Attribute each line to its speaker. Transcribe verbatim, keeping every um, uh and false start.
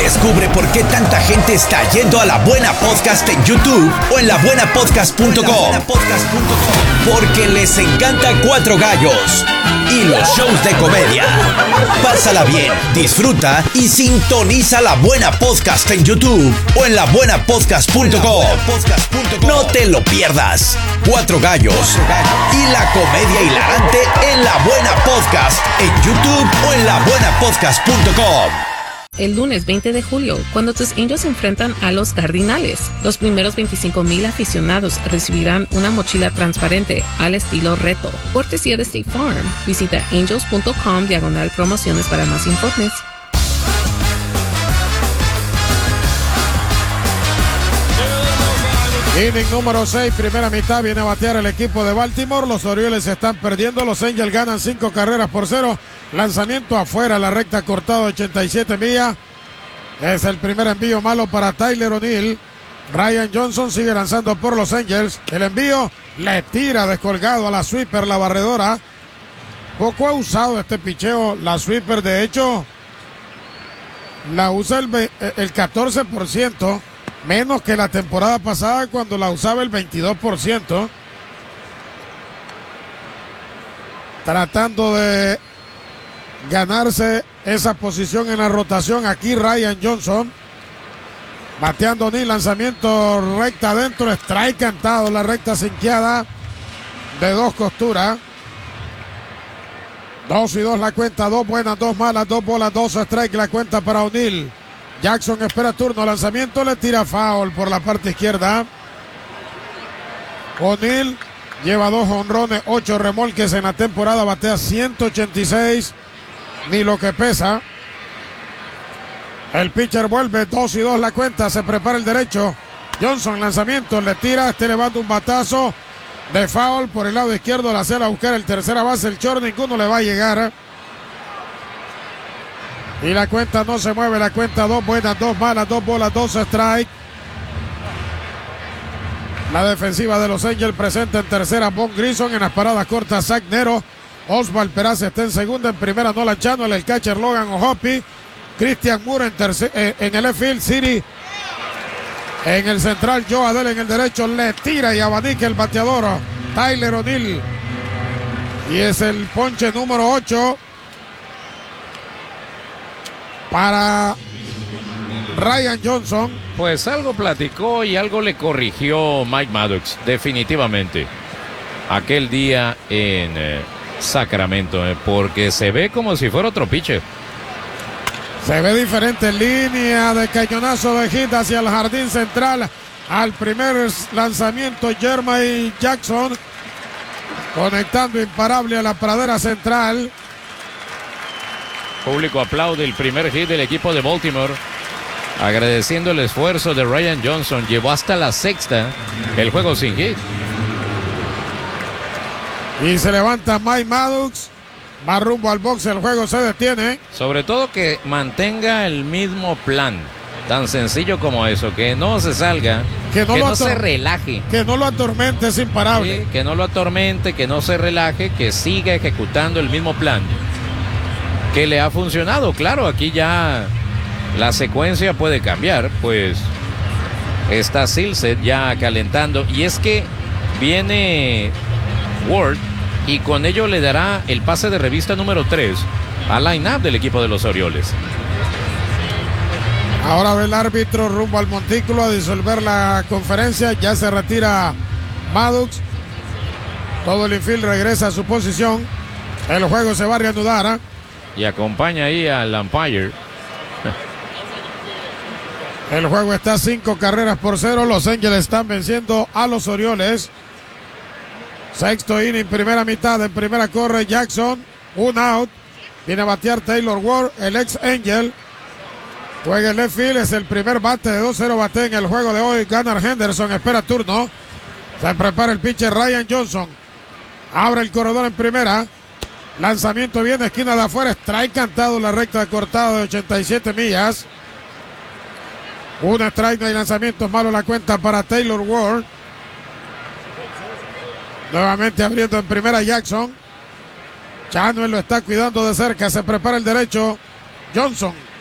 Speaker 1: Descubre por qué tanta gente está yendo a La Buena Podcast en YouTube o en la buena podcast punto com. Porque les encanta Cuatro Gallos y los shows de comedia. Pásala bien, disfruta y sintoniza La Buena Podcast en YouTube o en la buena podcast punto com. No te lo pierdas. Cuatro Gallos y la comedia hilarante en La Buena Podcast en YouTube o en la buena podcast punto com.
Speaker 2: El lunes veinte de julio, cuando tus Angels enfrentan a los Cardinales, los primeros veinticinco mil aficionados recibirán una mochila transparente al estilo reto. Cortesía de State Farm. Visita angels punto com diagonal promociones para más informes.
Speaker 3: Inning número seis, primera mitad, viene a batear el equipo de Baltimore. Los Orioles están perdiendo, los Angels ganan cinco carreras por cero. Lanzamiento afuera, la recta cortada ochenta y siete millas. Es el primer envío malo para Tyler O'Neill. Ryan Johnson sigue lanzando por los Angels. El envío le tira descolgado a la sweeper, la barredora. Poco ha usado este picheo la sweeper, de hecho la usa el, el catorce por ciento. Menos que la temporada pasada cuando la usaba el veintidós por ciento. Tratando de ganarse esa posición en la rotación. Aquí Ryan Johnson. Bateando ni lanzamiento recta adentro. Strike cantado. La recta sinqueada de dos costuras. Dos y dos la cuenta. Dos buenas, dos malas, dos bolas, dos strike la cuenta para O'Neill. Jackson espera turno, lanzamiento, le tira foul por la parte izquierda. O'Neill lleva dos jonrones, ocho remolques en la temporada, batea ciento ochenta y seis, ni lo que pesa. El pitcher vuelve, dos y dos la cuenta, se prepara el derecho. Johnson, lanzamiento, le tira, este levanta un batazo de foul por el lado izquierdo, la hace a buscar el tercera base, el short, ninguno le va a llegar. Y la cuenta no se mueve, la cuenta dos buenas, dos malas, dos bolas, dos strike. La defensiva de los Angels presenta en tercera Von Grison, en las paradas cortas Zach Nero. Oswald Peraza está en segunda, en primera Nolan Channel, el catcher Logan O'Hoppe. Christian Moore en, tercer, eh, en el left field, City. En el central Joe Adell en el derecho, le tira y abanica el bateador Tyler O'Neill. Y es el ponche número ocho. Para Ryan Johnson.
Speaker 4: Pues algo platicó y algo le corrigió Mike Maddox, definitivamente. Aquel día en eh, Sacramento, eh, porque se ve como si fuera otro pitcher.
Speaker 3: Se ve diferente, línea de cañonazo de hit hacia el jardín central. Al primer lanzamiento, Jermaine Jackson conectando imparable a la pradera central.
Speaker 4: Público aplaude el primer hit del equipo de Baltimore, agradeciendo el esfuerzo de Ryan Johnson. Llevó hasta la sexta el juego sin hit.
Speaker 3: Y se levanta Mike Maddox, va rumbo al box, el juego se detiene.
Speaker 4: Sobre todo que mantenga el mismo plan, tan sencillo como eso, que no se salga, que no, que no se relaje.
Speaker 3: Que no lo atormente, es imparable.
Speaker 4: Sí, que no lo atormente, que no se relaje, que siga ejecutando el mismo plan que le ha funcionado. Claro, aquí ya la secuencia puede cambiar, pues está Silset ya calentando, y es que viene Ward y con ello le dará el pase de revista número tres al line-up del equipo de los Orioles.
Speaker 3: Ahora ve el árbitro rumbo al montículo a disolver la conferencia. Ya se retira Maddox, todo el infield regresa a su posición, el juego se va a reanudar, ¿eh?
Speaker 4: Y acompaña ahí al umpire.
Speaker 3: El juego está cinco carreras por cero. Los Angels están venciendo a los Orioles. Sexto inning, primera mitad. En primera corre Jackson. Un out. Viene a batear Taylor Ward, el ex Angel. Juega el left field. Es el primer bate de dos cero bate en el juego de hoy. Gunnar Henderson espera turno. Se prepara el pitcher Ryan Johnson. Abre el corredor en primera. Lanzamiento viene, esquina de afuera, strike cantado, la recta cortada de ochenta y siete millas. Un strike, no hay lanzamientos, malo la cuenta para Taylor Ward. Nuevamente abriendo en primera Jackson. Channel lo está cuidando de cerca, se prepara el derecho Johnson.